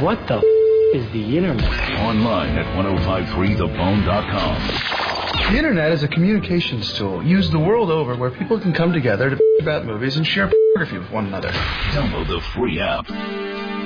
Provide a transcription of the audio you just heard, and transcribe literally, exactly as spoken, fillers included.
What the f- is the internet? Online at ten fifty-three the bone dot com. The internet is a communications tool used the world over where people can come together to f- about movies and share photography with one another. Download the free app.